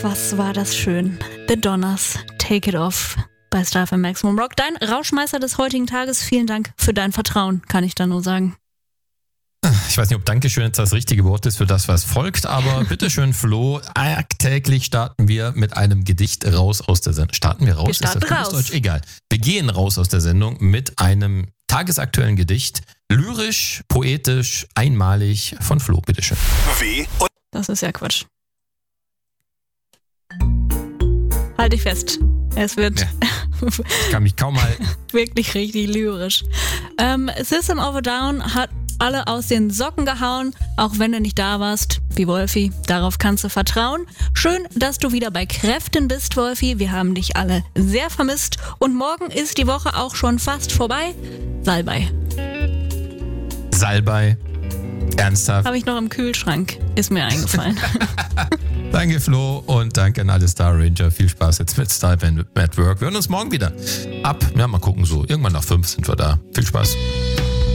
Was war das schön. The Donners, Take It Off bei Star FM Maximum Rock. Dein Rauschmeister des heutigen Tages. Vielen Dank für dein Vertrauen, kann ich da nur sagen. Ich weiß nicht, ob Dankeschön jetzt das richtige Wort ist für das, was folgt, aber bitteschön, Flo. Täglich starten wir mit einem Gedicht raus aus der Sendung. Starten wir raus? Wir starten ist das raus. Deutsch? Egal. Wir gehen raus aus der Sendung mit einem tagesaktuellen Gedicht. Lyrisch, poetisch, einmalig von Flo. Bitteschön. Das ist ja Quatsch. Halt dich fest. Es wird Ich kann mich kaum halten. wirklich richtig lyrisch. System of a Down hat alle aus den Socken gehauen, auch wenn du nicht da warst, wie Wolfi. Darauf kannst du vertrauen. Schön, dass du wieder bei Kräften bist, Wolfi. Wir haben dich alle sehr vermisst. Und morgen ist die Woche auch schon fast vorbei. Salbei. Salbei. Ernsthaft. Habe ich noch im Kühlschrank. Ist mir eingefallen. Danke, Flo, und danke an alle Star Ranger. Viel Spaß jetzt mit Star at Work. Wir hören uns morgen wieder. Mal gucken so. Irgendwann nach 5 sind wir da. Viel Spaß.